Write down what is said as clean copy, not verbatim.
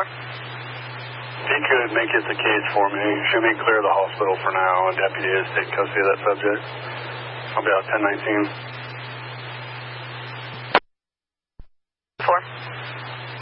for? If he could make it the case for me, should we clear the hospital for now? A deputy is taking custody of that subject. I'll be out 10:19.